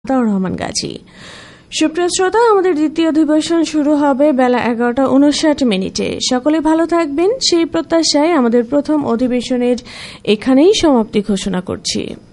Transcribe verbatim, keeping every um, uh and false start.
তাও রহমান গাজী। সুপ্রিয় শ্রোতা, আমাদের দ্বিতীয় অধিবেশন শুরু হবে বেলা এগারোটা উনষাট মিনিটে। সকলে ভালো থাকবেন সেই প্রত্যাশায় আমাদের প্রথম অধিবেশনের এখানেই সমাপ্তি ঘোষণা করছি।